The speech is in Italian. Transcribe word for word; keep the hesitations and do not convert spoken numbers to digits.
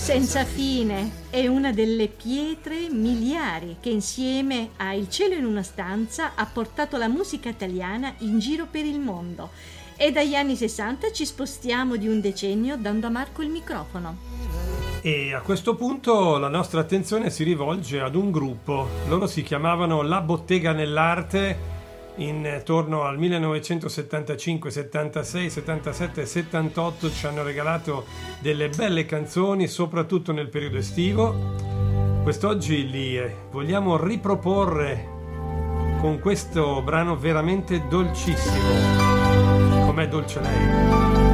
Senza fine è una delle pietre miliari che insieme a Il cielo in una stanza ha portato la musica italiana in giro per il mondo. E dagli anni sessanta ci spostiamo di un decennio dando a Marco il microfono. E a questo punto la nostra attenzione si rivolge ad un gruppo. Loro si chiamavano La Bottega nell'Arte. Intorno al millenovecentosettantacinque, settantasei, settantasette e settantotto ci hanno regalato delle belle canzoni, soprattutto nel periodo estivo. Quest'oggi li vogliamo riproporre con questo brano veramente dolcissimo. Com'è dolce lei?